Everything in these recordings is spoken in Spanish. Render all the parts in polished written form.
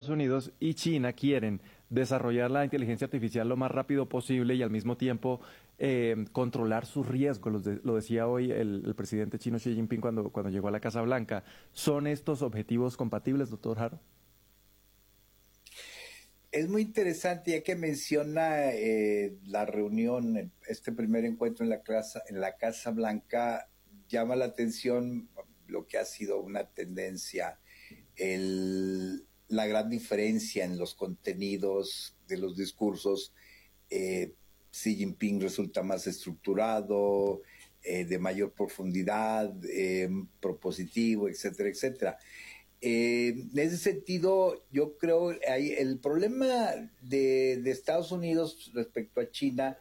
Unidos y China quieren desarrollar la inteligencia artificial lo más rápido posible y al mismo tiempo controlar sus riesgos. Lo decía hoy el presidente chino Xi Jinping cuando llegó a la Casa Blanca. ¿Son estos objetivos compatibles, doctor Haro? Es muy interesante, ya que menciona la reunión, este primer encuentro en la Casa Blanca, llama la atención lo que ha sido una tendencia, la gran diferencia en los contenidos de los discursos. Xi Jinping resulta más estructurado, de mayor profundidad, propositivo, etcétera, etcétera. En ese sentido, yo creo el problema de Estados Unidos respecto a China,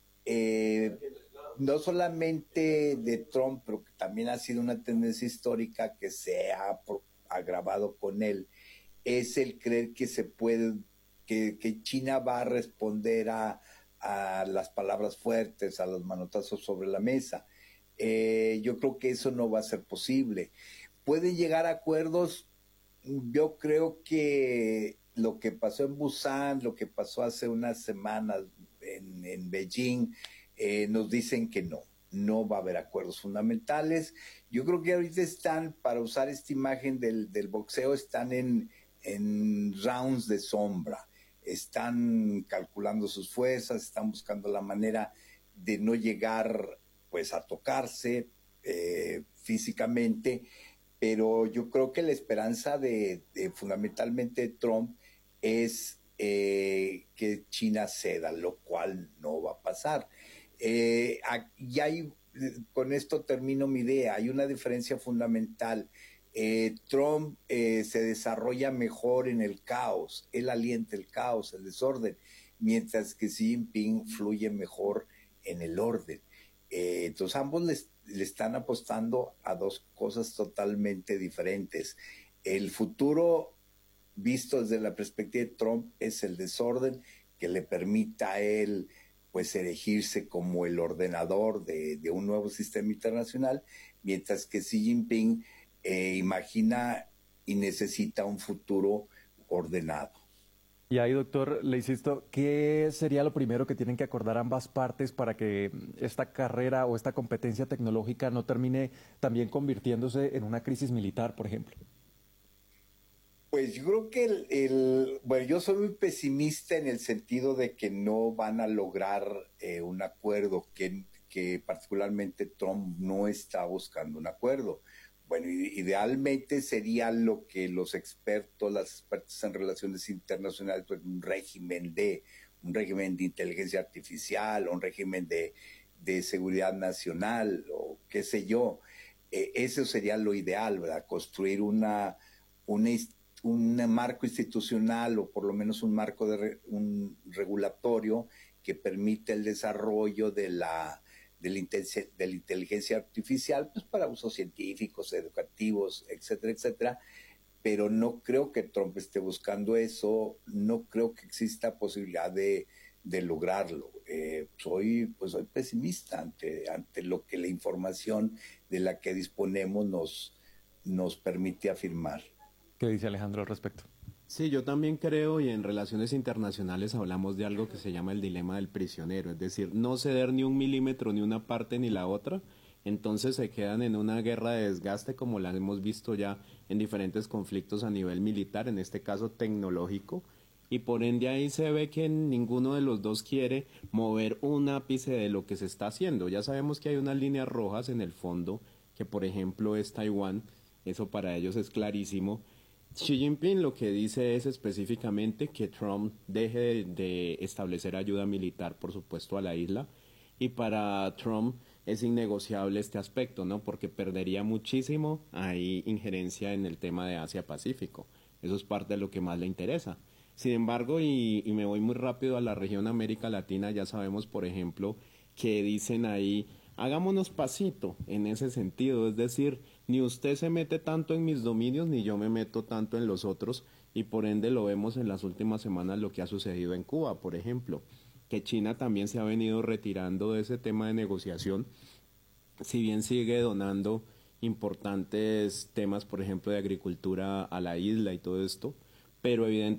no solamente de Trump, pero que también ha sido una tendencia histórica que se ha agravado con él, es el creer que se puede, que China va a responder a las palabras fuertes, a los manotazos sobre la mesa. Yo creo que eso no va a ser posible. Pueden llegar a acuerdos. Yo creo que lo que pasó en Busan, lo que pasó hace unas semanas en Beijing, nos dicen que no va a haber acuerdos fundamentales. Yo creo que ahorita están, para usar esta imagen del boxeo, están en rounds de sombra. Están calculando sus fuerzas, están buscando la manera de no llegar pues a tocarse físicamente. Pero yo creo que la esperanza de fundamentalmente Trump es que China ceda, lo cual no va a pasar. Con esto termino mi idea, hay una diferencia fundamental. Trump se desarrolla mejor en el caos, él alienta el caos, el desorden, mientras que Xi Jinping fluye mejor en el orden. Entonces ambos le están apostando a dos cosas totalmente diferentes. El futuro, visto desde la perspectiva de Trump, es el desorden que le permita a él pues erigirse como el ordenador de un nuevo sistema internacional, mientras que Xi Jinping imagina y necesita un futuro ordenado. Y ahí, doctor, le insisto, ¿qué sería lo primero que tienen que acordar ambas partes para que esta carrera o esta competencia tecnológica no termine también convirtiéndose en una crisis militar, por ejemplo? Pues yo creo que bueno, yo soy muy pesimista en el sentido de que no van a lograr un acuerdo, que particularmente Trump no está buscando un acuerdo. Bueno, idealmente sería lo que los expertos, las expertas en relaciones internacionales, pues un régimen de inteligencia artificial, un régimen de seguridad nacional, o qué sé yo. Eso sería lo ideal, ¿verdad? Construir un marco institucional, o por lo menos un marco un regulatorio que permite el desarrollo de la inteligencia artificial, pues para usos científicos, educativos, etcétera, etcétera. Pero no creo que Trump esté buscando eso, no creo que exista posibilidad de lograrlo. Soy pesimista ante lo que la información de la que disponemos nos permite afirmar. ¿Qué dice Alejandro al respecto? Sí, yo también creo, y en relaciones internacionales hablamos de algo que se llama el dilema del prisionero, es decir, no ceder ni un milímetro, ni una parte ni la otra, entonces se quedan en una guerra de desgaste como la hemos visto ya en diferentes conflictos a nivel militar, en este caso tecnológico, y por ende ahí se ve que ninguno de los dos quiere mover un ápice de lo que se está haciendo. Ya sabemos que hay unas líneas rojas en el fondo, que por ejemplo es Taiwán, eso para ellos es clarísimo. Xi Jinping lo que dice es específicamente que Trump deje de establecer ayuda militar, por supuesto, a la isla, y para Trump es innegociable este aspecto, ¿no? Porque perdería muchísimo ahí injerencia en el tema de Asia-Pacífico. Eso es parte de lo que más le interesa. Sin embargo, y me voy muy rápido a la región América Latina, ya sabemos, por ejemplo, que dicen ahí, hagámonos pasito en ese sentido, es decir, ni usted se mete tanto en mis dominios, ni yo me meto tanto en los otros, y por ende lo vemos en las últimas semanas lo que ha sucedido en Cuba, por ejemplo, que China también se ha venido retirando de ese tema de negociación, si bien sigue donando importantes temas, por ejemplo, de agricultura a la isla y todo esto, pero evidentemente